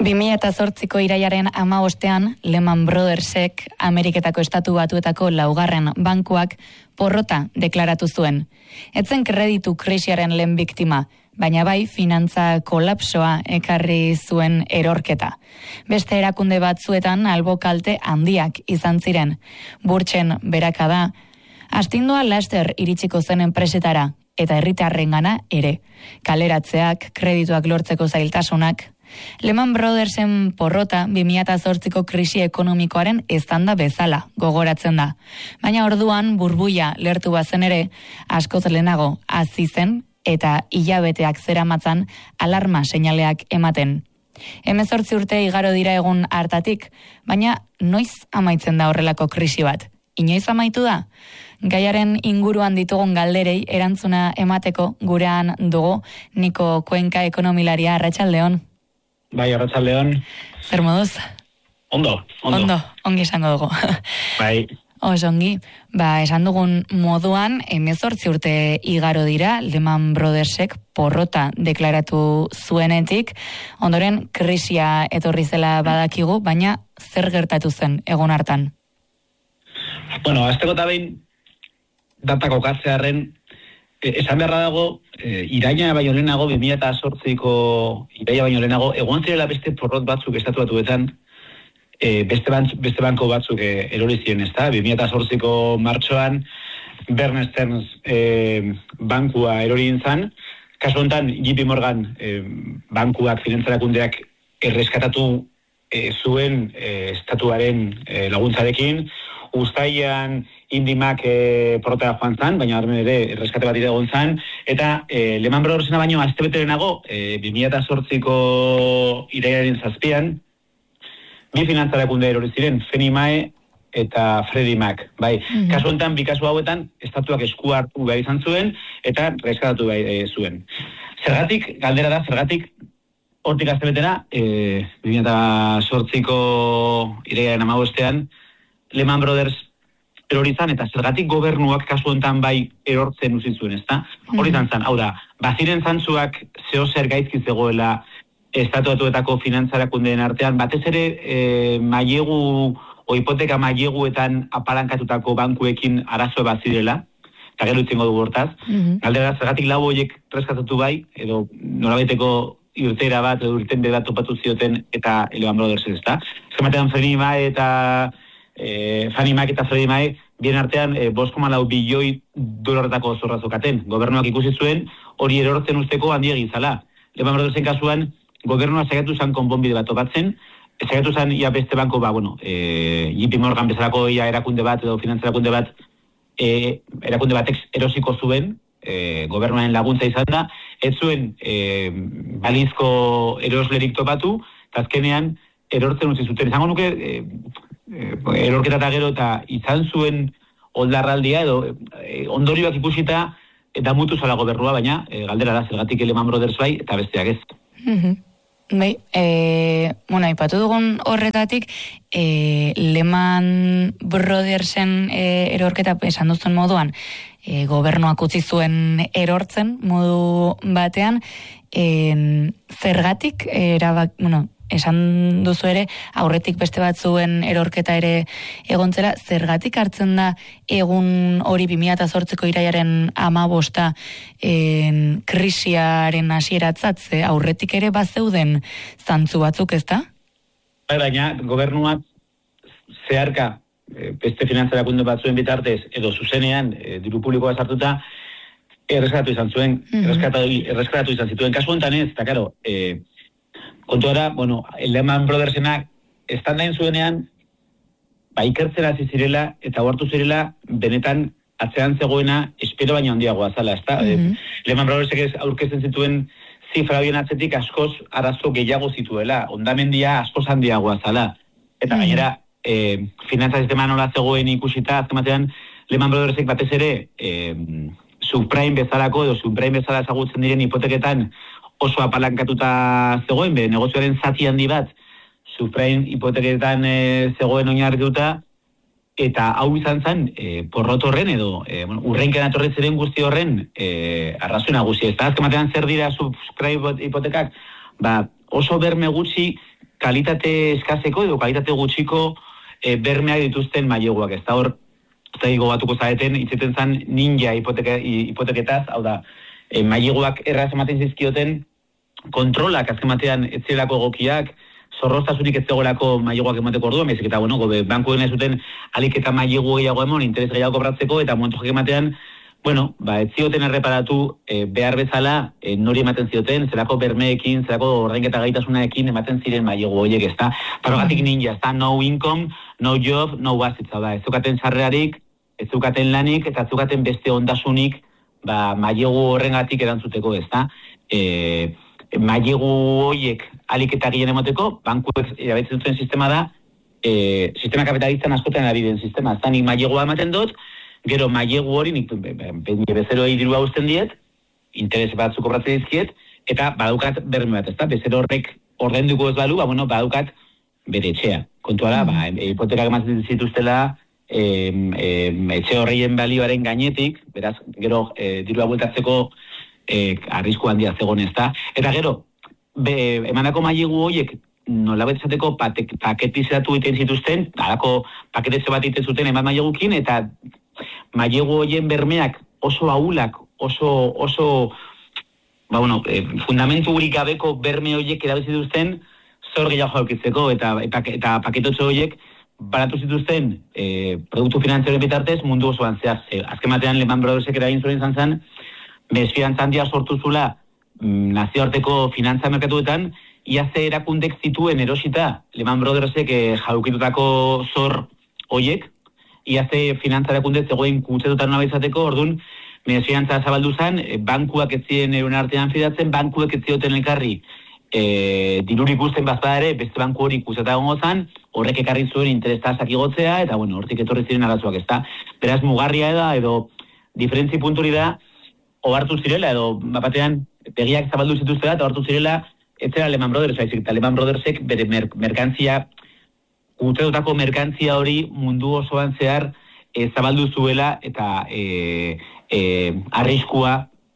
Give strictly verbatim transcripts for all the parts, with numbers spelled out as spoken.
bi mila zortziko iraiaren hamabostean Lehman Brothersek Ameriketako Estatu Batuetako laugarren bankuak porrota deklaratu zuen. Etzen kreditu krisiaren lehen biktima, baina bai finantza kolapsoa ekarri zuen erorketa. Beste erakunde batzuetan albo kalte handiak izan ziren. Burtsen berakada, astindua laster iritsiko zen enpresetara, eta herritarrengana ere. Kaleratzeak, kredituak lortzeko zailtasunak. Lehman Brothersen porrota bi mila zortziko krisi ekonomikoaren eztanda bezala gogoratzen da. Baina orduan burbuia lertu bazen ere, askoz lehenago hasi zen eta hilabeteak zeramatzan alarma seinaleak ematen. Hemezortzi urte igaro dira egun hartatik, baina noiz amaitzen da horrelako krisi bat? Inoiz amaitu da? Gaiaren inguruan ditugun galderei erantzuna emateko gurean dugu Niko Cuenca ekonomilaria. Arratsaldeon. Bai, arratsaldeon. Zer moduz? Ondo, ondo. Ondo, ongi esango dugu. Bai. Oso ongi, ba, esan dugun moduan, hemezortzi urte igaro dira, Lehman Brothersek porrota deklaratu zuenetik, ondoren krisia etorri zela badakigu, baina zer gertatu zen egun hartan? Bueno, azteko eta behin, datako katzearen, esan beharra dago, e, iraina baino lehenago, bi mila zortziko iraia baino lehenago, egon zirela beste porrot batzuk estatu batuetan, e, beste, ban, beste banko batzuk e, erori ziren, ez da? bi mila zortziko martxoan, Bear Stearns e, bankua erori intzan, kasu honetan, J P Morgan e, bankuak, finantzarakundeak erreskatatu e, zuen e, estatuaren e, laguntzarekin, Uztailean Indimak e, porrota joan zan, baina armen ere erreskate bat egon zan, eta e, Lehman Brothersena baino astebetelenago, e, bi mila zortziko iraiaren zazpian, bi finantzarakunde erori ziren, Fannie Mae eta Freddie Mac. Bai, mm-hmm. Kasu honetan, bi kasu hauetan, estatuak esku hartu behar izan zuen, eta erreskatatu behar e, zuen. Zergatik, galdera da, zergatik, hortik astebetera, e, bi mila zortziko iraiaren hamabostean, Lehman Brothers erori zan, eta zergatik gobernuak kasu honetan bai erortzen uzi zuen, ezta? Hori zan zan, hau da, baziren zantzuak zeo zer gaizki zegoela estatu batuetako finantzarakundeen artean, batez ere e, mailegu o hipoteka maileguetan apalankatutako bankuekin arazo bat zirela, eta gero itzengo dugu hortaz. Mm-hmm. Galdera, zergatik lau horiek reskatatu bai, edo norabaiteko irtera bat, edo irten bat topatu zioten, eta Lehman Brothers ez da. Eskematean Fannie Mae eta E, Fannie Mae eta Freddie Mae bien artean e, bost koma lau bilioi dolarretako zorra zokaten. Gobernuak ikusi zuen hori erortzen usteko handiegi zala. Lehman Brothersen kasuan gobernua saiatu zan konponbide bat topatzen, saiatu zan ia beste banko, ba, bueno, e, J P Morgan bezalako ia erakunde bat edo finantzarakunde bat e, erakunde batek erosiko zuen, e, gobernuaren laguntza izan da, ez zuen e, balizko eroslerik topatu, eta azkenean erortzen utzi zuten. Izango nuke, e, erorketa eta gero eta izan zuen oldarraldia edo e, ondorioak ikusita eta mutu zala gobernua, baina e, galdera da, zergatik Lehman Brothers bai eta besteak ez. Mm-hmm. Bai, e, bueno, ipatu dugun horretatik, e, Lehman Brothersen e, erorketa esan duzuen moduan, e, gobernuak utzi zuen erortzen modu batean, e, zergatik erabak, bueno, esan duzu ere, aurretik beste batzuen erorketa ere egontzela, zergatik hartzen da egun hori bi mila zortziko iraiaren hamabosta en, krisiaren hasieratzat, ze aurretik ere bazeuden zantzu batzuk, ezta? Baina, gobernuak zeharka beste finantzarakunde batzuen bitartez, edo zuzenean, e, diru publikoa sartuta, erreskatatu izan zuen, mm-hmm. erreskatatu, erreskatatu izan zituen. Kasu honetan ez, eta karo, e, kontuara, bueno, Lehman Brothersenak estandain zuenean, ba, ikertzen hasi zirela, eta huartu zirela, benetan atzean zegoena, espero baina handiagoa zala, ezta? Mm-hmm. E, Lehman Brothersek ez aurkezten zituen zifra bien atzetik askoz arazo gehiago zituela, ondamendia askoz handiagoa zala. Eta mm-hmm. gainera, e, finantza sistema nola zegoen ikusita, azkematean, Lehman Brothersek batez ere, e, subprime bezalako, edo subprime bezala ezagutzen diren hipoteketan, oso apalankatuta zegoen, be, negozioaren zati handi bat, subprime hipoteketan e, zegoen oinarrituta, eta hau izan zen, e, porrot horren, edo, e, bueno, urrenken atorre ziren guzti horren, e, arrazoi nagusi. Ez da, azkematean zer dira subprime hipotekak, ba, oso berme gutxi kalitate eskaseko edo kalitate gutxiko e, bermeak dituzten maileguak, ez da hor, ez da gogatuko zareten, itzeten zan ninja hipoteka, hipoteketaz, hau da, e, maileguak erraz ematen zizkioten, kontrolak azken batean ez zirelako egokiak, zorroztasunik ez zegoelako maileguak emateko orduan, baizik eta, bueno, gobe, bankuek nahi zuten alik eta mailegu gehiago emon, interes gehiago kobratzeko, eta momentu jak ematean, bueno, ba, ez zioten erreparatu e, behar bezala e, nori ematen zioten, zelako bermeekin, zelako ordainketa gaitasunaekin ematen ziren mailegu horiek, ez da. Parogatik ninja, ez da, no income, no job, no assets, da. Ez zukaten sarrerarik, ez zukaten lanik, eta ez zukaten beste ondasunik, ba, mailegu horrengatik erantzuteko, ez da. E, mailegu horiek alik eta gehien emoteko, bankuek erabetzen duten sistema da, e, sistema kapitalistan askotan erabiden sistema, ez da, nik mailegua ematen dut, gero mailegu hori nik bezeroei dirua uzten diet, interes batzuk kobratzen dizkiet, eta badukat berme bat, ez da, bezero horrek ordenduko ez balu, ba, bueno, badukat bere etxea. Kontua da, ba, hipotekak ematen zituztela, e, e, etxe horreien balioaren gainetik, beraz, gero e, dirua bueltatzeko E, arrisku handia zegoen, ez da. Eta gero, be, emanako mailegu horiek nolabait esateko paketizatu egiten zituzten, alako paketetze bat egiten zuten eman mailegukin, eta mailegu horien bermeak oso ahulak, oso, oso ba, bueno, e, fundamentu gurik gabeko berme horiek erabiltzen zituzten zor gehiago aurkitzeko, eta, eta, eta paketotxe horiek baratu zituzten e, produktu finantzioaren bitartez mundu osoan zehaz. E, azken batean Lehman Brothersek eragin zuen izan zen, mesfidantza handia sortu zula nazioarteko finantza merkatuetan, ia ze erakundek zituen erosita Lehman Brothersek eh, jaukitutako zor hoiek, ia ze finantza erakundek zegoen kutsetutan una bezateko, orduan, mesfidantza zabaldu zen, eh, bankuak ez ziren euren artean fidatzen, bankuek ez zioten elkarri eh, dirurik ikusten bazpada ere, beste banku hori kutseta gongo zen, horrek ekarri zuen interes tasak igotzea, eta bueno, hortik etorri ziren arazoak, ez da. Beraz, mugarria da, edo diferentzi punturi da, ohartu zirela, edo batean begiak zabaldu zituztela, eta ohartu zirela, ez zera Lehman Brothers, baizik, eta Lehman Brothersek bere mer merkantzia, gutxetutako merkantzia hori mundu osoan zehar e, zabaldu zuela, eta e, e, arriskua,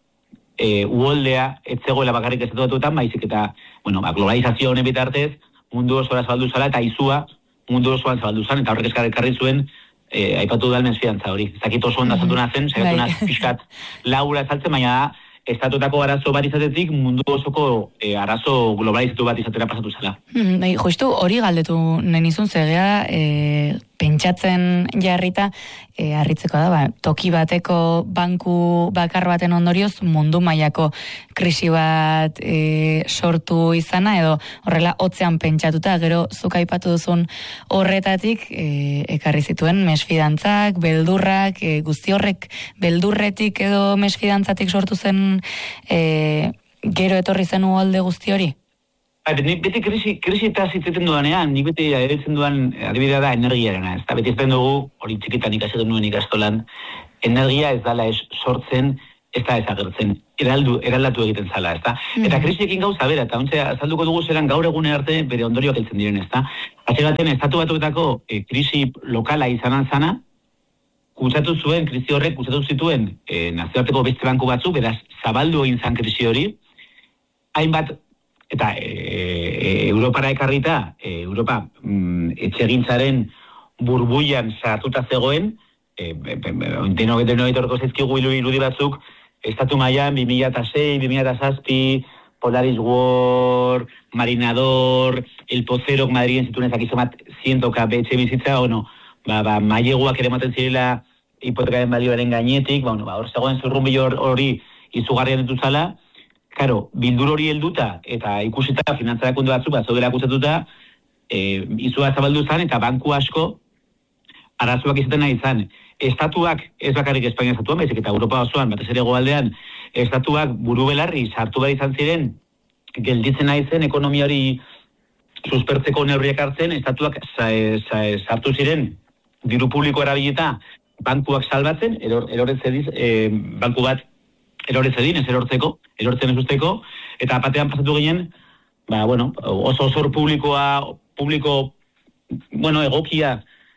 e, uholdea, ez zegoela bakarrik estatu batuetan, baizik, eta bueno, ba, globalizazio honen bitartez, mundu osoan zabaldu zela, eta izua mundu osoan zabaldu zen, eta horrek eskarri zuen, Eh, aipatu da mesfidantza hori. Zakit oso onda zatu nazen, saiatu naz pixkat laura ezaltzen, baina da, estatutako arazo bat izatetik mundu osoko eh, arazo globalizatu bat izatera pasatu zela. Mm, bai, justu hori galdetu nenizun zegea, eh, pentsatzen jarrita, e, harritzeko da, ba, toki bateko banku bakar baten ondorioz mundu mailako krisi bat e, sortu izana, edo horrela hotzean pentsatuta, gero zuk aipatu duzun horretatik e, ekarri zituen mesfidantzak, beldurrak, e, guzti horrek beldurretik edo mesfidantzatik sortu zen e, gero etorri zen uholde guzti hori? Nik beti krisi, krisi eta zitzeten dudanean, nik beti eretzen dudan adibidea da energiarena. Ez da beti ezten dugu, hori txikitan ikasetu nuen ikastolan, energia ez dala ez sortzen, ez da ezagertzen, eraldu, eraldatu egiten zala, ez da. Mm. Eta krisiekin gauza bera, eta ontsa azalduko dugu zelan gaur egune arte bere ondorioak heltzen diren, ez da. Atxegaten, estatu batuetako e, krisi lokala izanan zana, kutsatu zuen, krisi horrek kutsatu zituen e, nazioarteko beste banku batzu, beraz, zabaldu egin zan krisi hori, hainbat eta e, e, Europara ekarrita, e, Europa mm, etxegintzaren burbuian sartuta zegoen, e, denok etorko zezkigu irudi batzuk, estatu mailan bi mila sei, bi mila zazpi, Polaris War, Marinador, El Pozerok Madriden zituen ezakizomat zientoka betxe bizitza, ono, ba, ba, maileguak ere ematen zirela hipotekaren balioaren gainetik, ba, ono, ba, hor zegoen zurrumbi hori izugarrian dituzala. Karo, bildur hori helduta eta ikusita finantzarakunde batzuk bat zaudela kutsatuta, e, izua zabaldu zen eta banku asko arazoak izaten nahi izan. Estatuak, ez bakarrik Espainia estatuan, baizik eta Europa osoan, batez ere goaldean, estatuak buru belarri sartu behar izan ziren, gelditzen nahi zen, ekonomia hori suspertzeko neurriak hartzen, estatuak sartu ziren, diru publiko erabilita, bankuak salbatzen, eror, eroretzediz, e, banku bat eroretzedin, ez erortzeko, erortzen ez usteko, eta batean pasatu ginen, ba, bueno, oso osor publikoa, publiko, bueno, egokia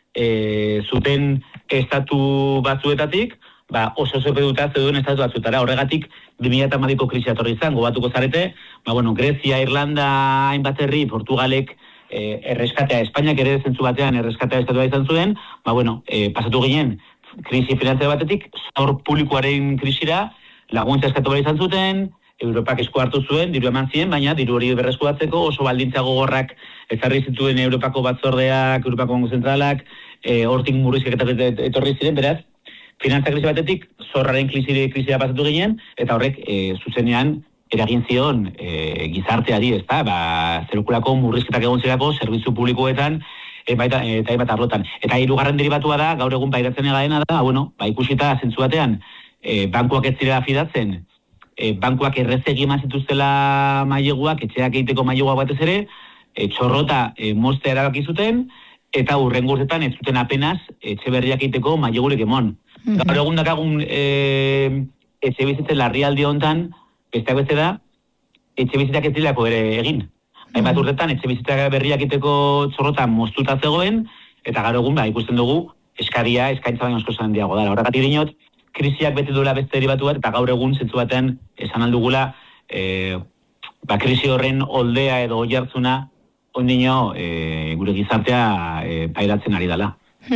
e, zuten estatu batzuetatik, ba, oso oso peduta zeuden estatu batzutara, horregatik bi mila hamabiko krisia etorri izan, gobatuko zarete, ba, bueno, Grezia, Irlanda, hainbat herri, Portugalek e, erreskatea, Espainiak ere zentzu batean erreskatea estatua izan zuen, ba bueno, e, pasatu ginen, krisi finanziario batetik, zor publikoaren krisira, laguntza eskatu behar izan zuten, Europak esku hartu zuen, diru eman zien, baina diru hori berreskuratzeko oso baldintza gogorrak ezarri zituen Europako batzordeak, Europako Banku Zentralak, e, hortik murrizketak etorri ziren, beraz, finantza krisi batetik, zorraren krisira, krisira pasatu ginen, eta horrek e, zuzenean eragin zion e, gizarteari, ezta, ba, zerukulako murrizketak egon zirako, zerbitzu publikoetan, e, baita, e, eta bat arlotan. Eta hirugarren deribatua da, gaur egun pairatzen egaena da, bueno, ba, ikusita zentzu batean, e, bankuak ez zirela fidatzen, e, bankuak errezegi eman zituztela maileguak, etxeak egiteko maileguak batez ere, e, txorrota e, moztea erabaki zuten, eta hurrengo urtetan ez zuten apenas etxe berriak egiteko mailegurik emon. Mm-hmm. Gaur egun dakagun e, etxe bizitzen larrialdi hontan, besteak beste da, etxe bizitzak ez dilako ere egin. Hainbat mm-hmm. urtetan, etxe bizitzak berriak egiteko txorrota moztuta zegoen, eta gaur egun ba, ikusten dugu, eskaria, eskaintza baino asko handiago da. Horregatik dinot, krisiak bete duela beste deribatu bat, eta gaur egun zentzu batean esan aldugula e, ba, krisi horren oldea edo oihartzuna ondino e, gure gizartea e, pairatzen ari dela.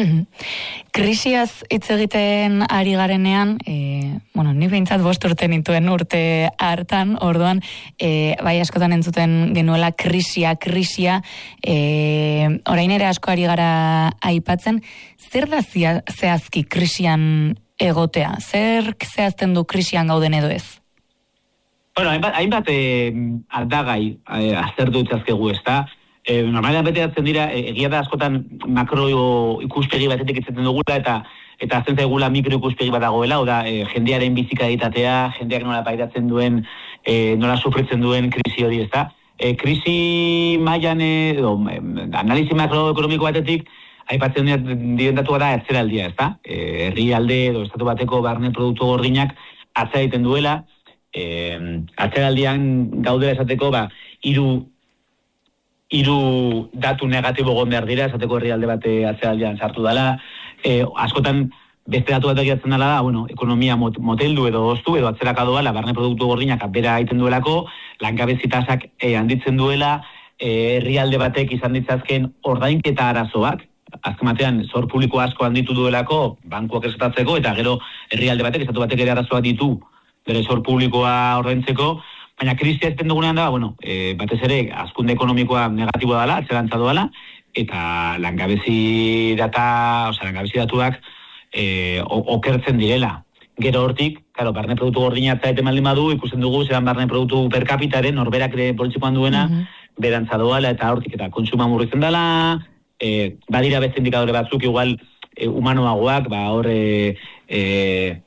Krisiaz hitz egiten ari garenean, e, bueno, ni behintzat bost urte nituen urte hartan, orduan, e, bai askotan entzuten genuela krisia, krisia, e, orain ere asko ari gara aipatzen, zer da zia, zehazki krisian egotea? Zer zehazten du krisian gauden edo ez? Bueno, hainbat, hainbat eh, aldagai eh, aztertu itzazkegu, ez da? E, normalean bete atzen dira, egia da askotan makro ikuspegi batetik izaten dugula, eta eta azten zaigula mikro ikuspegi bat dagoela, oda e, jendearen bizikalitatea, jendeak nola pairatzen duen, e, nola sufritzen duen krisi hori, ez da? E, krisi mailan, edo, analizi makroekonomiko batetik, aipatzen diren datua da atzeraldia, ez da? E, herrialde edo estatu bateko barne produktu gordinak atzera egiten duela, e, atzeraldian gaudela esateko, ba, hiru hiru datu negatibo egon behar dira, esateko herrialde bate atzeraldian sartu dela, e, askotan beste datu bat egiten dela da, bueno, ekonomia mot, moteldu edo oztu, edo atzeraka doala, barne produktu gordinak bera egiten duelako, langabezi tasak e, handitzen duela, e, herrialde batek izan ditzazken ordainketa arazoak, azken batean, zor publiko asko handitu duelako, bankuak esatatzeko, eta gero herrialde batek, estatu batek ere arazoak ditu, bere zor publikoa ordaintzeko, baina krisia ezten dugunean da, bueno, e, batez ere, hazkunde ekonomikoa negatiboa dela, atzerantza doala, eta langabezi data, oza, langabezi datuak e, okertzen direla. Gero hortik, claro, barne produktu gordina atzaiten baldin badu, ikusten dugu, zelan barne produktu per capitaren, norberak ere poltsikoan duena, mm-hmm. berantza doala, eta hortik, eta kontsuma murrizten dela, e, badira beste indikadore batzuk, igual, e, humanoagoak, ba, hor, e, e,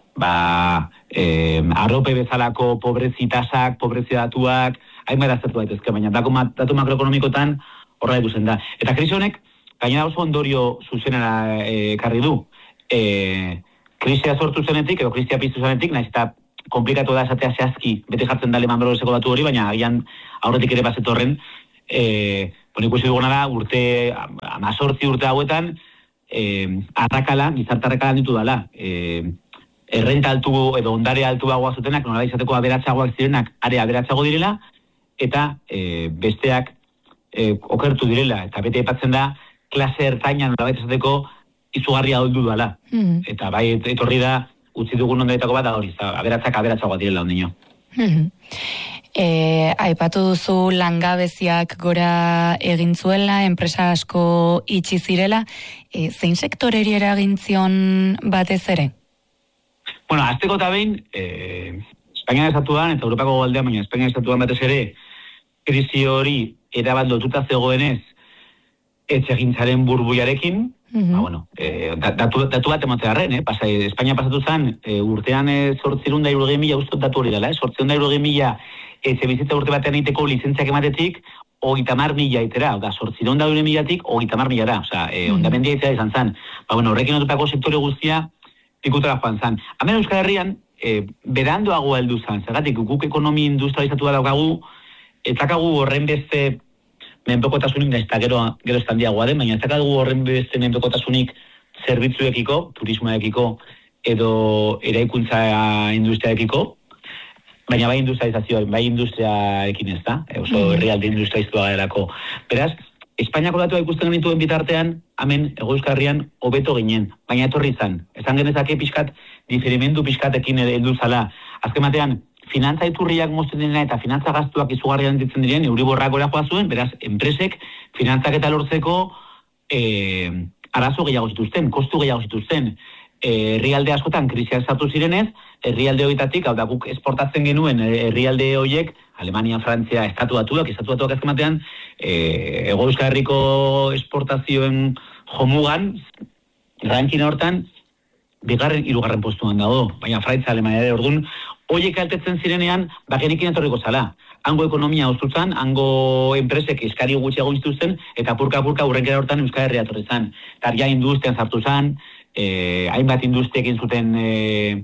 ba, eh, arrope bezalako pobrezi tasak, pobrezi datuak, hainbat aztertu daitezke, baina datu, datu makroekonomikotan horra eduzen da. Eta krisi honek, gainera oso ondorio zuzenera ekarri du. E, krisia sortu zenetik, edo krisia piztu zenetik, nahiz eta komplikatu da esatea zehazki, bete jartzen da Lehman Brotherseko datu hori, baina agian aurretik ere bazetorren, e, bueno, ikusi duguna da, urte, amazortzi urte hauetan, e, arrakala, gizarte arrakala ditu dala, e, errenta altu edo ondare altuagoa zutenak, nola izateko aberatsagoak zirenak, are aberatsago direla, eta e, besteak e, okertu direla. Eta bete aipatzen da, klase ertaina nola baita izateko izugarria oldu dala. Mm-hmm. Eta bai, etorri da, utzi dugun ondaretako bat da hori, aberatsak aberatsagoa direla ondino. Mm-hmm. E, aipatu duzu langabeziak gora egin zuela, enpresa asko itxi zirela, e, zein sektoreri eragin zion batez ere? Bueno, azteko eta behin, eh, Espainia estatuan eta Europako goldean, baina Espainia estatuan batez ere, krisi hori erabat lotuta zegoenez, etxegintzaren burbuiarekin, mm-hmm. ba, bueno, eh, datu, datu bat ematearen, eh? Pasa, Espainia pasatu zen, eh, urtean eh, zortzirun da irurogei mila, ustot datu hori dela, eh? zortzirun da irurogei mila etxe bizitza urte batean egiteko lizentziak ematetik, hogeita hamar mila itera, oda, zortzirun da irurogei milatik, hogeita hamar milara, oza, eh, mm-hmm. ondamendia itzera izan zen. Ba, bueno, horrekin otutako sektore guztia, pikutara joan zen. Hemen Euskal Herrian, e, berandoago heldu zen, zergatik guk ekonomi industrializatua daukagu, ezakagu horren beste menpekotasunik, nahiz eta gero, gero estandiagoa den, baina ezakagu horren beste menpekotasunik zerbitzuekiko, turismoekiko, edo eraikuntza industriaekiko, baina bai industrializazioa, bai industriaekin ez da, e, oso herrialde industrializatua garelako. Beraz, Espainiako datua ikusten genituen bitartean, hemen Hego Euskal Herrian hobeto ginen, baina etorri izan. Esan genezake pixkat, diferimendu pixkatekin heldu zala. Azken batean, finantza iturriak mozten dena eta finantza gastuak izugarrian ditzen diren, Euriborrak gora joa zuen, beraz, enpresek finantzak eta lortzeko e, arazo gehiago zituzten, kostu gehiago zituzten. Herrialde askotan krisia sartu zirenez, herrialde horietatik, hau da guk esportatzen genuen herrialde horiek, Alemania, Frantzia, estatu batuak, estatu batuak azken batean, e, Hego Euskal Herriko esportazioen jomugan, rankina hortan, bigarren, hirugarren postuan dago, baina Fraitza, Alemania ere orduan, horiek kaltetzen zirenean, bakenikin etorriko zala. Hango ekonomia ostutzen, hango enpresek eskari gutxiago zituzten, eta purka-purka urrenkera hortan Euskal Herria etorri zen. Tarja industrian sartu zen, eh, hainbat industriekin zuten eh,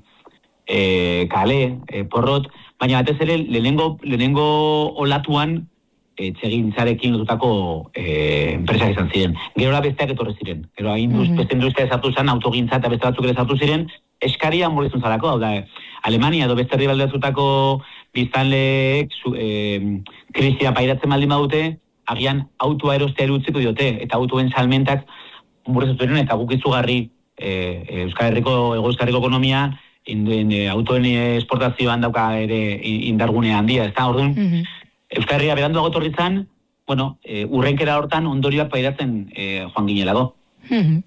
eh, kale, eh, porrot, baina batez ere lehenengo, lehenengo olatuan etxegintzarekin lotutako eh, enpresak izan ziren. Gerora besteak etorri ziren. Gero indust, mm-hmm. beste industria sartu zen, autogintza eta beste batzuk ere sartu ziren, eskaria murrizun zalako, hau da, Alemania edo beste herrialde batzutako biztanleek eh, krisia pairatzen baldin badute, agian autoa erostea erutziko diote, eta autoen salmentak murrizatu ziren, eta guk izugarri eh, Euskal Herriko, Hego Euskal Herriko ekonomia, in, in, autoen esportazioan dauka ere indargunea handia, ez da, orduan, mm-hmm. Euskal Herria beranduago etorritzen, bueno, e, urrenkera hortan ondorioak pairatzen e, joan ginelago. Mm-hmm.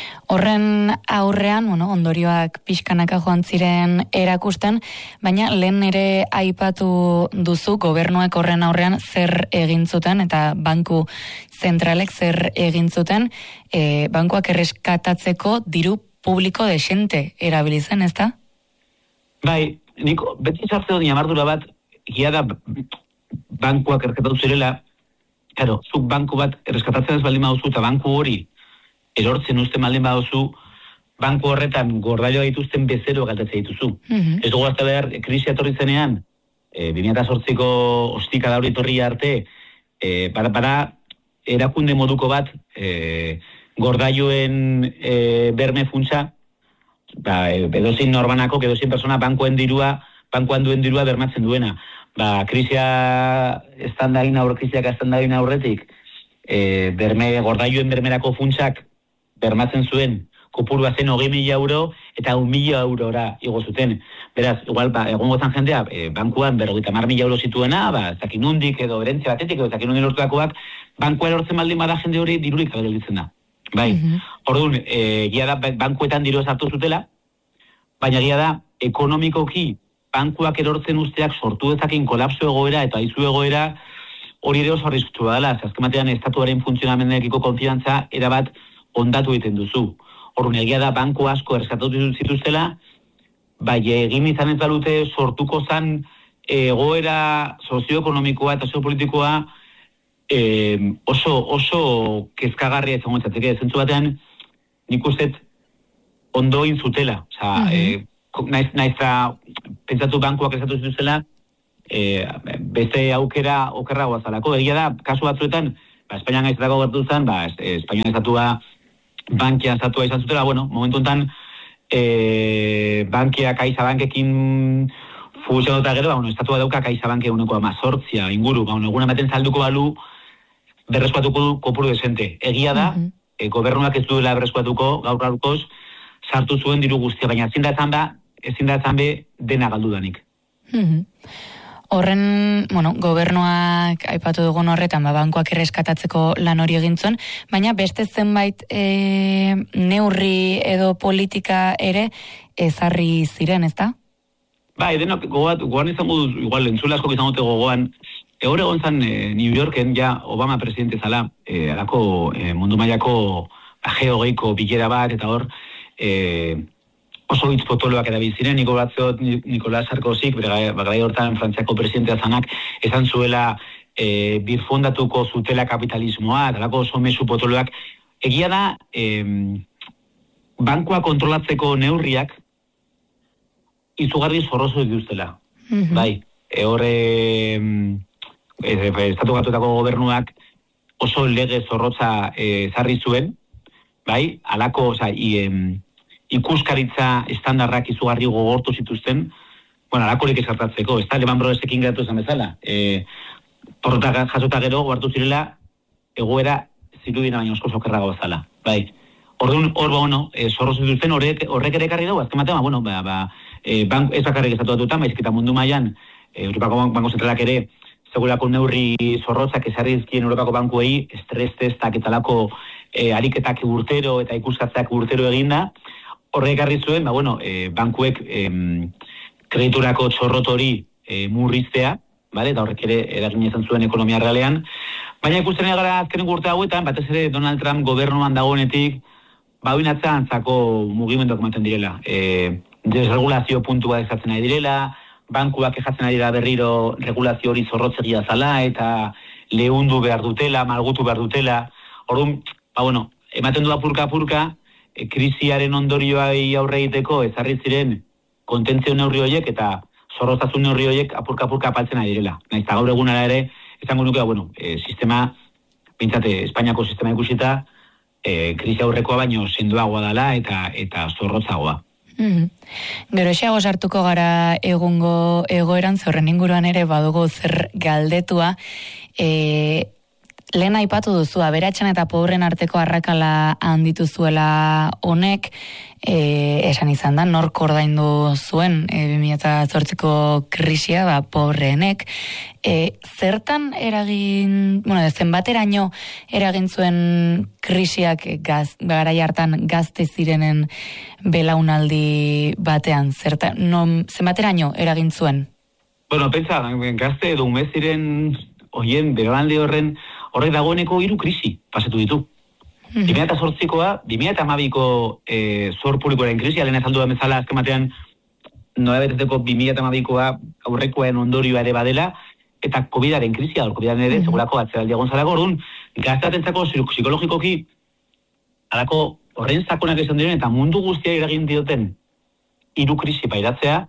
Horren aurrean, bueno, ondorioak pixkanaka joan ziren erakusten, baina lehen ere aipatu duzu gobernuek horren aurrean zer egin zuten eta banku zentralek zer egin zuten, e, bankuak erreskatatzeko diru publiko desente erabilizen, ez da? Bai, niko, beti sartze dut amardura bat, gia da bankuak erreskatatu zirela, claro, zuk banku bat erreskatatzen ez baldin baduzu eta banku hori erortzen uste baldin baduzu, banku horretan gordailoa dituzten bezero galtatzen dituzu. Mm-hmm. Ez dugu azte behar, krisia etorri zenean, e, bi mila zortziko ostika da hori torri arte, e, para, para erakunde moduko bat, e, gordailoen e, berme funtsa, ba, edozin norbanako, edozin persona bankuen dirua, bankuan duen dirua bermatzen duena. Ba, krisia estandarin aurre, krisiak estandarin aurretik, e, berme, gordailoen bermerako funtsak bermatzen zuen, kopurua zen hogei mila euro, eta un mila eurora igo zuten. Beraz, igual, ba, egon gozan jendea, e, bankuan berrogeita hamar mila euro zituena, ba, zakin nundik edo berentzia batetik, edo zakin nundik lortuakoak, bankua erortzen baldin bada jende hori dirurik gabe gelditzen da. Bai, mm-hmm. Orduan, e, gia da, bankuetan diru sartu zutela, baina gia da, ekonomikoki, bankuak erortzen usteak sortu dezakin kolapso egoera eta aizu egoera hori ere oso arriskutsua dela. Azken batean estatuaren funtzionamenekiko konfiantza erabat ondatu egiten duzu. Orduan egia da banku asko erreskatatu zituztela, bai egin izan ez balute sortuko zan egoera sozioekonomikoa eta soziopolitikoa eh, oso oso kezkagarria izango litzateke. Zentzu batean nik uste ondo egin zutela. Osea, mm-hmm. eh, Naiz, naiz pentsatu bankuak esatu zituzela, e, beste aukera okerra guazalako. Egia da, kasu batzuetan, ba, Espainian gaizatako gertu zen, ba, Espainian ezatua bankia ezatua izan zutela, bueno, momentu enten, e, bankia Kaiza bankekin fusionatuta gero, ba, bueno, estatua dauka Kaiza banke uneko amazortzia inguru, ba, bueno, egun ematen salduko balu, berreskuatuko du kopuru desente. Egia da, mm-hmm. e, gobernuak ez duela berreskuatuko, gaur gaurkoz, sartu zuen diru guztia, baina ezin da ezan ba, ezin da ezan be dena galdudanik. Mm-hmm. Horren, bueno, gobernuak aipatu dugun horretan, ba, bankoak erreskatatzeko lan hori egin zuen, baina beste zenbait e, neurri edo politika ere ezarri ziren, ezta? Bai, denok gogoat, gogoan izango dut, igual, entzule asko izango dute gogoan, egore egon zan e, New Yorken ja Obama presidente zala, e, alako e, mundu mailako geogeiko bilera bat, eta hor, e, oso hitz potoloak erabiltziren, Nicolás Sarkozyk, garai hortan Frantziako presidentea zanak, esan zuela e, birfondatuko zutela kapitalismoa, eta lako oso mezu potoloak. Egia da, e, bankua kontrolatzeko neurriak izugarri zorrozo dituztela. Mm-hmm. Bai, e, horre e, e, estatu batuetako gobernuak oso lege zorrotza e, zarri zuen, bai, alako, oza, i, em, ikuskaritza estandarrak izugarri gogortu zituzten, bueno, alakorik esartatzeko, ez da, Lehman Brothersekin geratu esan bezala. E, porrota jasota gero, hartu zirela, egoera zirudina baina osko sokerrago zala, bai. Orduan, hor, bueno, e, zorro zituzten horrek, horrek ere ekarri dugu, azken batean, bueno, ba, ba, e, bank, ez bakarrik estatu batuta, baizik eta mundu mailan, e, Europako Banko Zentralak ere, segurako neurri zorrotzak ezarri dizkien Europako bankuei, estres testak eta lako e, ariketak urtero eta ikuskatzeak urtero eginda, horrek ekarri zuen, ba, bueno, e, bankuek e, krediturako txorrot hori e, murriztea, vale? Eta horrek ere eragin izan zuen ekonomia realean, baina ikusten gara azkenengo urte hauetan, batez ere Donald Trump gobernuan dagoenetik, bauin atzako mugimenduak ematen direla. E, desregulazio puntua ezatzen nahi direla, bankuak ejatzen nahi dira berriro regulazio hori zorrotzegia zala, eta lehundu behar dutela, malgutu behar dutela. Orduan, ba bueno, ematen du apurka-apurka, e, krisiaren ondorioai aurre egiteko ezarri ziren kontentzio neurri horiek eta zorroztasun neurri horiek apurka-apurka apaltzen nahi direla. Naiz eta gaur egunara ere, esango nuke, bueno, e, sistema, bintzate, Espainiako sistema ikusita, E, krisi aurrekoa baino sendoagoa dela eta eta zorrotzagoa. Mm-hmm. Gero xeago sartuko gara egungo egoeran, zorren inguruan ere badugu zer galdetua. E, lehen aipatu duzu, aberatsen eta pobren arteko arrakala handitu zuela honek, e, esan izan da, nork ordaindu zuen e, bi mila zortziko krisia, ba, pobreenek. E, zertan eragin, bueno, zenbateraino eragin zuen krisiak gaz, garai hartan gazte zirenen belaunaldi batean, zertan, non, zenbateraino eragin zuen? Bueno, pentsa, gazte edo ume ziren hoien belaunaldi horren horrek dagoeneko hiru krisi pasatu ditu. Mm-hmm. bi mila zortzikoa, bi mila hamabiko e, zor publikoaren krisia, lehen azaldu da bezala azken batean nola beteteko bi mila hamabikoa aurrekoen ondorioa ere badela, eta COVIDaren krisia, hor COVIDaren ere, mm-hmm. segurako atzeraldi egon zalako, orduan, gaztatentzako psikologikoki alako horren sakonak izan diren eta mundu guztia eragin dioten hiru krisi pairatzea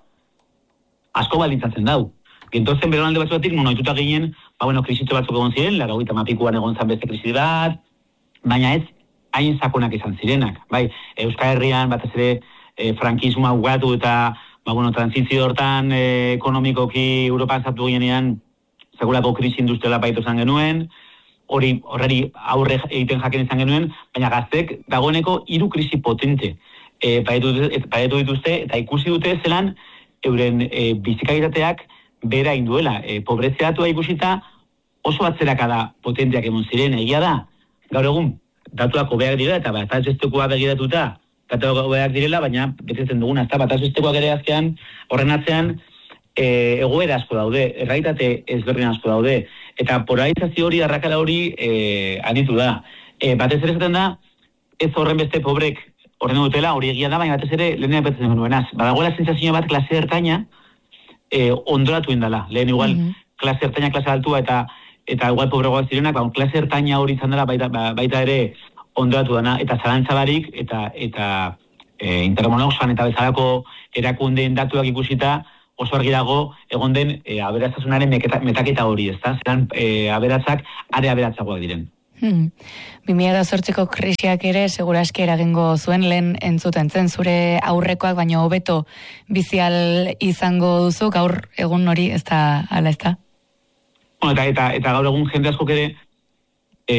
asko baldintzatzen dau. Gentozen beronalde batzuetik, non ohituta ginen, ba bueno, krisitxo batzuk egon ziren, laurogeita hamapikoan egon zan beste krisi bat, baina ez hain sakonak izan zirenak. Bai, Euskal Herrian batez ere e, frankismoa ugatu eta ba bueno, transizio hortan e, ekonomikoki Europan sartu ginean segurako krisi industriala baitu izan genuen, hori horreri aurre egiten jakin izan genuen, baina gaztek dagoeneko hiru krisi potente e, baitu dituzte eta ikusi dute zelan euren e, bizikalitateak bera induela. E, pobrezia datua ikusita oso atzerakada potenteak emon ziren, egia da. Gaur egun, datuak hobeak dira eta bat azestekoa begiratuta, datuak hobeak direla, baina betetzen duguna, eta bat azestekoak ere azkean, horren atzean, e, egoera asko daude, erraitate ezberdin asko daude, eta polarizazio hori, arrakala hori e, aditu da. E, batez ere zaten da, ez horren beste pobrek horren dutela, hori egia da, baina batez ere lehenean betetzen genuenaz. Badagoela sentsazio bat klase ertaina, E, ondoratu indala. Lehen igual, mm-hmm. klase ertaina, klase altua eta eta igual pobregoak zirenak, ba, klase ertaina hori izan dela baita, baita ere ondoratu dana, eta zalantzabarik, eta eta e, Intermonoxan eta bezalako erakundeen datuak ikusita oso argi dago egon den e, aberatzasunaren metaketa hori, ezta? Zeran e, aberatzak are aberatzagoak diren. Hmm. bi mila zortziko krisiak ere seguraski eragingo zuen, lehen entzuten zen zure aurrekoak, baino hobeto bizial izango duzu, gaur egun hori ez da, ala ez da? Bueno, eta, eta, eta gaur egun jende askok ere, e,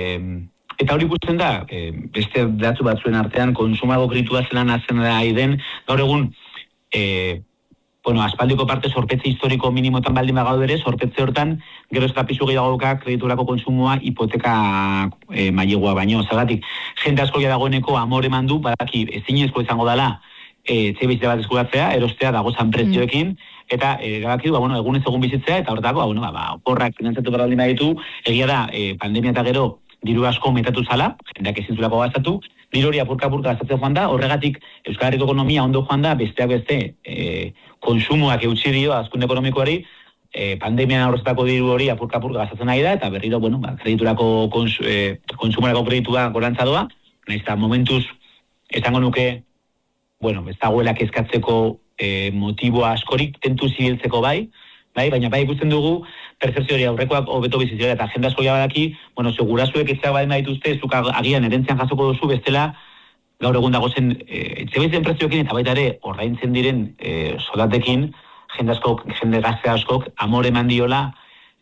eta hori ikusten da, e, beste datu batzuen artean, konsumago kritua zelan hazen da den, gaur egun, e, bueno, aspaldiko parte sorpetze historiko minimotan baldin bagaude ere, sorpetze hortan, gero eta pisu gehiagoka krediturako konsumoa hipoteka e, mailegua baino. Zagatik, jende asko dagoeneko amore mandu, badaki ezinezko izango dela e, etxebizitza bat eskuratzea, erostea dagozan prezioekin, mm. eta e, gabaki du, ba, bueno, egunez egun bizitzea, eta hortako, ba, bueno, ba, ba, porrak finantzatu behar baldin baditu, egia da, e, pandemia eta gero, diru asko metatu zala, jendeak ezin zulako gastatu, diru hori apurka-apurka gastatzen joan da, horregatik Euskal Herriko ekonomia ondo joan da, besteak beste, e, konsumoak eutsi dio azkunde ekonomikoari, e, pandemian aurrezatako diru hori apurka-apurka gastatzen nahi da, eta berriro, bueno, ba, krediturako kons, e, konsumorako kreditua gorantza doa, nahiz eta momentuz, esango nuke, bueno, ez dagoelak eskatzeko e, motiboa askorik, tentu zibiltzeko bai, bai, baina bai ikusten dugu, percepzio hori aurrekoak hobeto bizitzera, eta jende asko badaki, bueno, segurasuek ez zagoa dituzte, ez duk agian erentzian jasoko duzu bestela, gaur egun dagozen e, etxebizien prezioekin eta baita ere ordaintzen diren e, soldatekin jende askok, jende gazte askok amore eman diola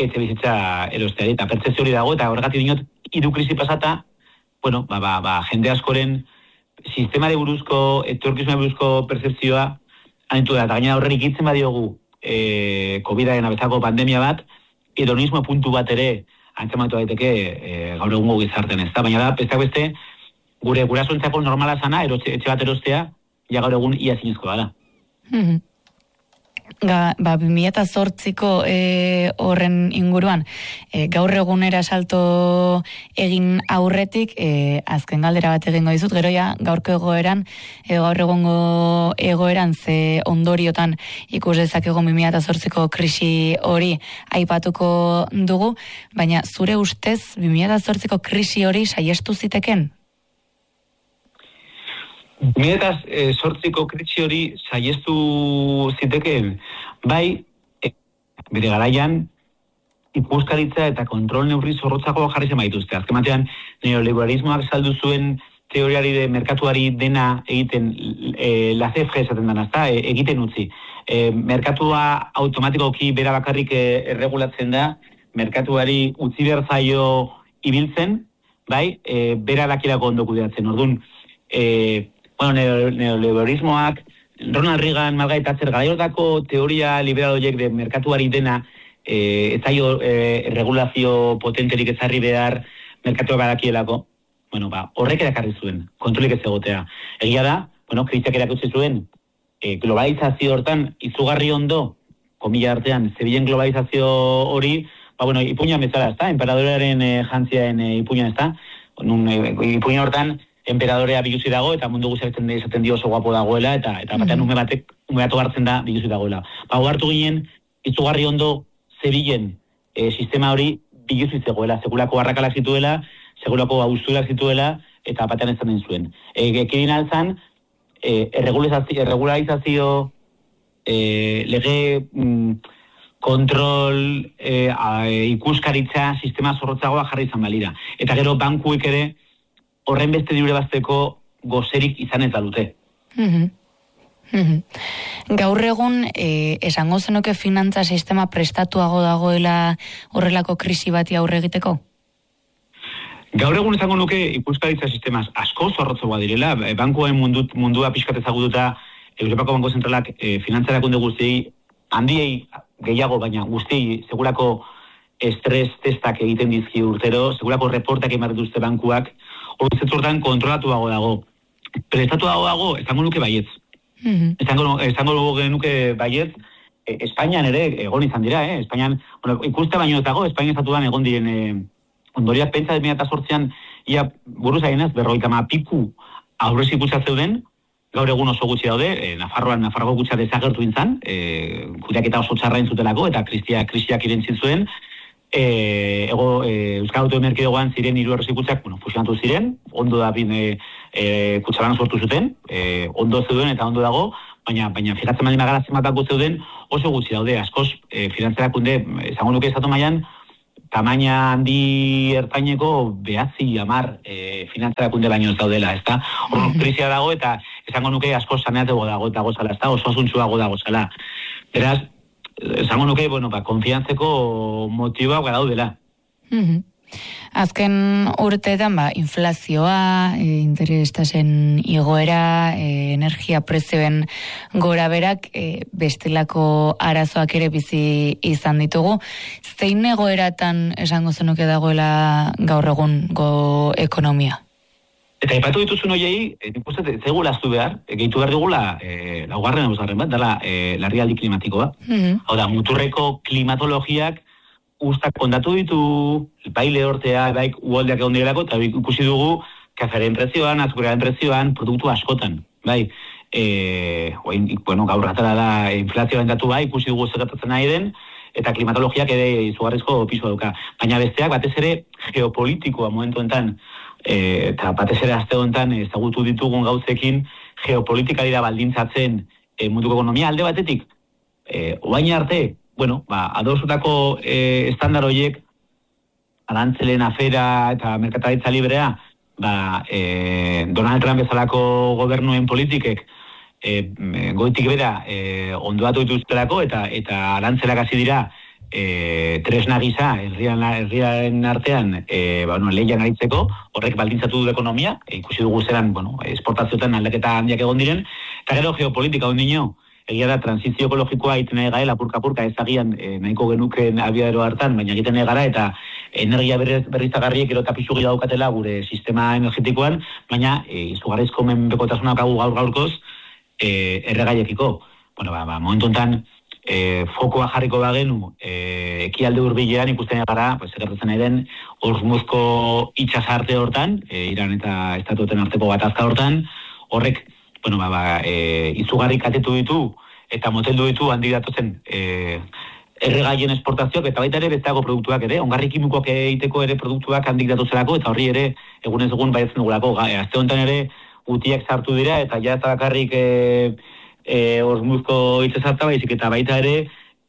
etxe bizitza erosteari, eta pertzepzio hori dago, eta horregatik dinot, hiru krisi pasata, bueno, ba, ba, ba, jende askoren sistemari buruzko, etorkizunari buruzko pertzepzioa anitu da, eta gaina horren ikitzen badiogu e, COVID-aren abezako pandemia bat, hedonismo puntu bat ere antzematu daiteke e, gaur egungo gizartean, ez da? Baina da, besteak beste, gure gurasoentzako normala zana, erotxe, etxe bat erostea, ja gaur egun ia zinezkoa da. Mm-hmm. Ga, ba, bi mila zortziko e, horren inguruan, e, gaur egunera salto egin aurretik, e, azken galdera bat egingo dizut, gero ja, gaurko egoeran, e, gaur egungo egoeran, ze ondoriotan ikus dezakegu bi mila zortziko krisi hori aipatuko dugu, baina zure ustez, bi mila zortziko krisi hori saiestu ziteken? bi mila zortziko krisi hori saiestu zitekeen, bai, e, bere garaian, ikuskaritza eta kontrol neurri zorrotzagoa jarri zen baituzte. Azken batean, neoliberalismoak saldu zuen teoriari de merkatuari dena egiten, e, la C F G esaten dena, ezta, e, egiten utzi. E, merkatua automatikoki bera bakarrik e, erregulatzen da, merkatuari utzi behar zaio ibiltzen, bai, e, bera dakilako ondo kudeatzen. Orduan, e, bueno, neoliberalismoak, Ronald Reagan, Margaret Thatcher, garaiotako teoria liberal horiek de merkatuari dena, e, ez zaio e, regulazio potenterik ezarri behar merkatua badakielako, bueno, ba, horrek erakarri zuen, kontrolik ez egotea. Egia da, bueno, krisiak erakutsi zuen, e, globalizazio hortan, izugarri ondo, komila artean, zebilen globalizazio hori, ba, bueno, ipuña bezala, ez da, emperadoraren e, jantziaen e, ipuña, ez da, nun, e, ipuña hortan, emperadore biluzi dago, eta mundu guztiatzen esaten dio oso guapo dagoela, eta eta batean ume batek, ume batu hartzen da biluzi dagoela. Ba, hartu ginen, izugarri ondo zebilen e, sistema hori biluzi zegoela, sekulako barrakalak zituela, sekulako abuztuelak zituela, eta batean ez den zuen. E, Ekidin altzan, e, erregularizazio, erregularizazio e, lege mm, kontrol e, a, e, ikuskaritza sistema zorrotzagoa jarri izan balira. Eta gero bankuek ere horren beste diure bazteko gozerik izan eta dute. Mm-hmm. Mm-hmm. Gaur egun, eh, esango zenuke finantza sistema prestatuago dagoela horrelako krisi bati aurre egiteko? Gaur egun esango nuke ikuskaritza sistemaz asko zorrotzagoa direla, bankuen mundu, mundua pixkat ezagututa Europako Banko Zentralak e, finantza erakunde guztiei, handiei gehiago, baina guztiei segurako estres testak egiten dizki urtero, segurako reportak ematen duzte bankuak, hori zentzortan kontrolatuago dago. Prestatuago dago, esango nuke baietz. Mm-hmm. Esango, esango genuke baietz, e, Espainian ere egon izan dira, eh? Espainian, bueno, ikuste baino ez dago, Espainia estatuan egon diren e, ondoriak pentsa bi mila zortzian, ia buruz agenaz, berrogeita ma piku aurrezi kutsa zeuden, gaur egun oso gutxi daude, e, Nafarroan, Nafarroko kutsa desagertu intzan, e, kudeaketa oso txarra entzutelako, eta krisiak, krisiak irentzin zuen, E, ego, e, Euskal Automerkidegoan ziren hiru errezikutsak, bueno, fusionatu ziren, ondo da bin e, e, kutsaban sortu zuten, e, ondo zeuden eta ondo dago, baina baina fijatzen baldin bagara zenbatako zeuden oso gutxi daude, askoz e, finantzerakunde, esango nuke estatu mailan, tamaina handi ertaineko behatzi hamar e, finantzerakunde baino ez daudela, ezta? Hor krisia dago eta esango nuke askoz saneatzeko dago eta gozala, ezta? Oso asuntzuago dago zala. Beraz, esango nuke, bueno, ba, konfiantzeko motiboa garaudela. Mm-hmm. Azken urteetan, ba, inflazioa, e, interestasen igoera, e, energia prezioen gora berak, e, bestelako arazoak ere bizi izan ditugu. Zein egoeratan esango zenuke dagoela gaur egun go ekonomia? Eta ipatu dituzun hoiei, nik uste zegu laztu behar, gehitu behar digula, e, laugarren eguzgarren bat, dela e, larrialdi klimatikoa. Mm-hmm. Hau da, muturreko klimatologiak ustak kondatu ditu, bai lehortea, bai uholdeak egon direlako, eta ikusi dugu kafearen prezioan, azukrearen prezioan, produktu askotan. Bai, e, oin, bueno, gaur ratara da inflazioaren datu bai, ikusi dugu zertatzen nahi den, eta klimatologiak ere izugarrizko pisua dauka. Baina besteak batez ere geopolitikoa momentu enten, E, eta batez ere aste honetan ezagutu ditugun gauzekin geopolitika dira baldintzatzen e, munduko ekonomia alde batetik. E, oain arte, bueno, ba, adosutako e, estandar horiek, arantzelen afera eta merkataritza librea, ba, e, Donald Trump bezalako gobernuen politikek e, goitik bera e, ondoatu dituztelako eta eta arantzelak hasi dira e, tresna gisa, herrian, herriaren artean, e, ba, bueno, lehian aritzeko, horrek baldintzatu du ekonomia, e, ikusi dugu zeran, bueno, esportazioetan aldaketa handiak egon diren, eta gero geopolitika ondino, egia da, transizio ekologikoa egiten nahi gaela, purka-purka ezagian e, nahiko genuken abiadero hartan, baina egiten nahi gara, eta energia berriztagarriek gero tapizu gehiago daukatela gure sistema energetikoan, baina e, izugarrizko menpekotasuna daukagu gaur-gaurkoz e, erregaiekiko. Bueno, ba, ba, momentu enten, e, fokoa jarriko bagenu, e, ekialde hurbilean ikusten gara, pues, egertatzen nahi den, Hormuzko itxasarte hortan, e, Iran eta Estatueten arteko gatazka hortan, horrek, bueno, ba, ba, e, izugarri katetu ditu, eta moteldu ditu handi datozen e, erregaien esportazioak, eta baita ere besteago produktuak ere, ongarri kimikoak egiteko ere produktuak handik datozelako, eta horri ere, egunez egun baiatzen dugulako. Azte honetan ere, gutiak sartu dira, eta ja eta bakarrik e, e, Hormuzko itxasarta baizik, eta baita ere,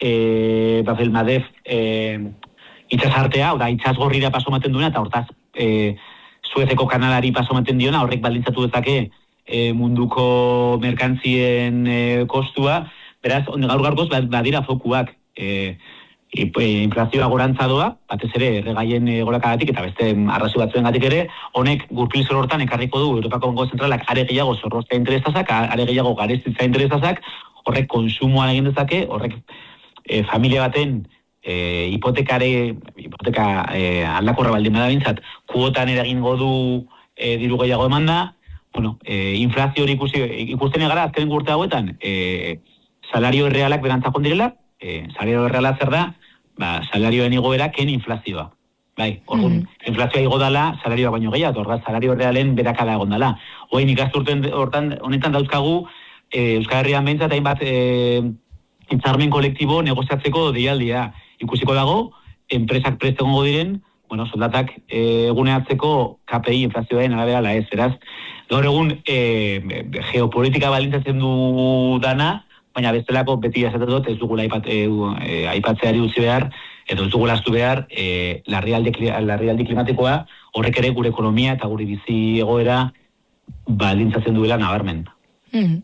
e, Bafelmadef e, itxasartea, oda itxasgorrira paso maten duena, eta hortaz, e, Suezeko kanalari paso maten diona, horrek baldintzatu dezake e, munduko merkantzien e, kostua, beraz, gaur gaurkoz badira fokuak, e, inflazioa gorantza doa, batez ere erregaien e, gorakagatik eta beste arrazio batzuengatik ere, honek gurpil zor hortan ekarriko du Europako Banku Zentralak are gehiago zorroztea interestazak, are gehiago garestitza interestazak, horrek konsumoan egin dezake, horrek e, familia baten e, hipotekare, hipoteka e, aldakorra baldin bada bintzat, kuotan eragingo du e, diru gehiago emanda, bueno, e, inflazio hori ikusi, ikusten egara azken urte hauetan, e, salario errealak berantzakon direla, e, salario erreala zer da, ba, salarioen igoera ken inflazioa. Bai, orduan, mm. inflazioa igo dala, salarioa baino gehiago, orduan, salario errealen berakala egon dala. Hoin ikasturten hortan honetan dauzkagu, e, Euskal Herrian behintzat hainbat e, hitzarmen kolektibo negoziatzeko deialdia. Ikusiko dago, enpresak prest egongo diren, bueno, soldatak e, eguneatzeko K P I inflazioaren arabera la ez, beraz. Gaur egun e, geopolitika balintzatzen du dana, baina bestelako beti esaten dut ez dugula aipat, e, e, aipatzeari utzi behar, edo ez dugula astu behar, e, larrialdi, larrialdi klimatikoa, horrek ere gure ekonomia eta gure bizi egoera balintzatzen duela nabarmen. Mm.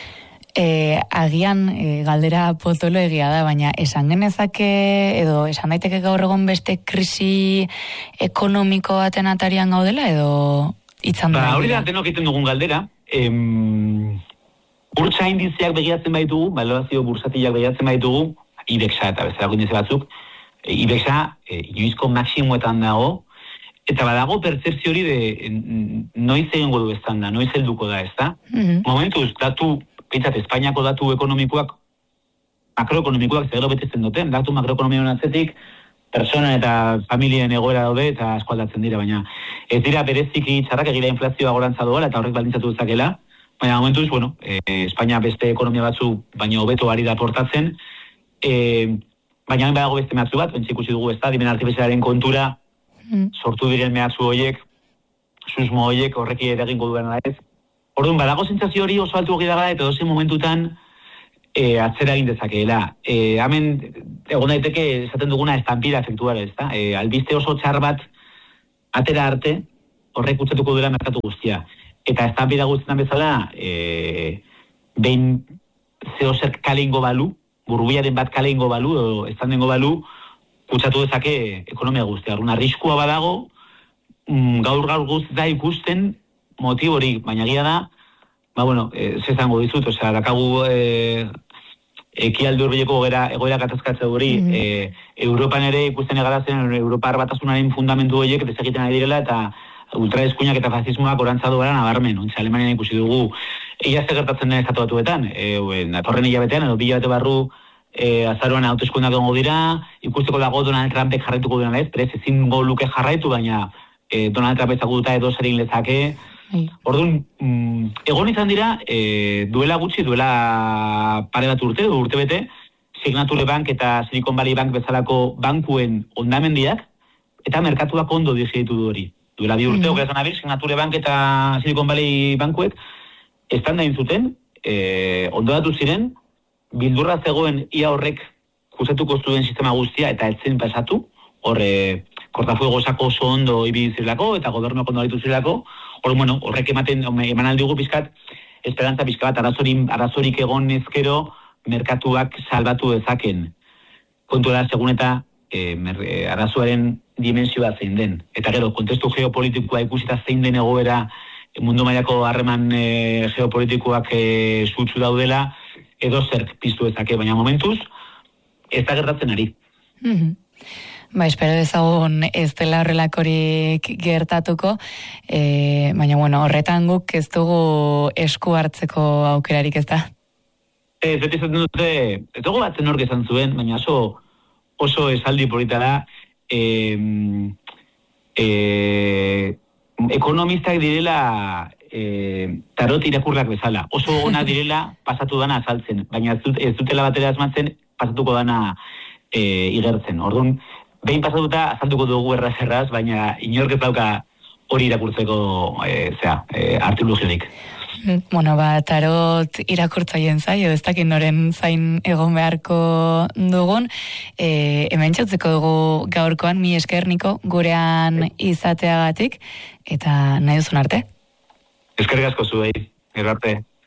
E, agian e, galdera potolo egia da, baina esan genezake edo esan daiteke gaur egon beste krisi ekonomiko baten atarian gaudela edo itzan da? Ba, hori da denok egiten dugun galdera. Em, burtsa indiziak begiratzen baitugu, balorazio bursatiak begiratzen baitugu, IBEXA eta bezalako indize batzuk, e, IBEXA e, inoizko maksimoetan dago, eta badago pertzepzio hori de noiz egingo du eztan da, noiz helduko da, ez da? Mm-hmm. Momentuz, datu Pintzat, Espainiako datu ekonomikoak, makroekonomikoak zegero betetzen duten, datu makroekonomikoan atzetik, persona eta familien egoera daude eta eskualdatzen dira, baina ez dira bereziki txarrak egira inflazioa gorantza doala eta horrek baldintzatu dezakela, baina momentuz, bueno, e, Espainia beste ekonomia batzu, baina hobeto ari da portatzen, e, baina hain badago beste mehatzu bat, bentsi ikusi dugu ez da, dimen artifizialaren kontura, mm. sortu diren mehatzu horiek, susmo horiek horreki eragingo duen ez. Orduan, badago sentsazio hori oso altu hogi daga eta dozen momentutan e, atzera egin dezakeela. E, hemen, egon daiteke, esaten duguna estampida efektuara, ez da? E, albiste oso txar bat atera arte, horrek utzatuko duela merkatu guztia. Eta estampida guztietan bezala, e, behin zeo zer kale ingo balu, burbuiaren bat kale ingo balu, edo estan dengo balu, utzatu dezake ekonomia guztia. Orduan, arriskua badago, mm, gaur gaur guztia ikusten, motiborik, baina gira da, ba, bueno, e, zezango dizut, osea, dakagu e, ekialde hurbileko egoera katazkatze hori, mm-hmm. e, Europan ere ikusten egarazen, Europar batasunaren fundamentu horiek desegiten ari direla, eta ultraeskuinak eta fasismoak orantzadu gara nabarmen, ontsa Alemanian ikusi dugu, egia ze gertatzen den estatu batuetan, e, natorren hilabetean, edo bilabete barru, e, azaruan hauteskundak egongo dira, ikusteko dago Donald Trumpek jarraituko duena ez, perez ezin luke jarraitu, baina e, Donald Trump ezagututa edo zerin lezake. Orduan, mm, egon izan dira, e, duela gutxi, duela pare bat urte, urte bete, Signature Bank eta Silicon Valley Bank bezalako bankuen ondamendiak, eta merkatuak ondo digeritu du hori. Duela bi urte, mm. okera Signature Bank eta Silicon Valley bankuek, estanda inzuten, e, ondo datu ziren, bildurra zegoen ia horrek kusatuko zuen sistema guztia, eta etzen pasatu, horre, kortafuego sako oso ondo ibili zirelako, eta gobernuak ondo aritu zirelako, hor, bueno, horrek ematen, eman aldigu pizkat, esperantza pizkat, arazorik, arazorik egon ezkero, merkatuak salbatu dezaken. kontu da segun eta e, mer, e, arazoaren dimensioa zein den. Eta gero, kontestu geopolitikoa ikusita zein den egoera mundu mailako harreman e, geopolitikoak e, zutsu daudela, edo zerk piztu ezake, baina momentuz, ez da gertatzen ari. Mm-hmm. Ba, espero dezagun ez dela horrelakorik gertatuko, e, baina bueno, horretan guk ez dugu esku hartzeko aukerarik, ez da? Ez, beti zaten dute, ez dugu batzen nork esan zuen, baina oso, oso esaldi polita da, e, e, ekonomistak direla e, tarot irakurrak bezala. Oso ona direla pasatu dana azaltzen, baina ez, dut, ez dutela batera asmatzen pasatuko dana e, igertzen. Orduan, behin pasatuta azaltuko dugu erraz-erraz, baina inork ez dauka hori irakurtzeko e, zera, e, artilugionik. Bueno, ba, tarot irakurtzaien zaio, ez dakit noren zain egon beharko dugun. E, hemen txautzeko dugu gaurkoan, mi esker Niko, gurean izateagatik, eta nahi duzun arte. Eskerrik asko zuei, gero arte.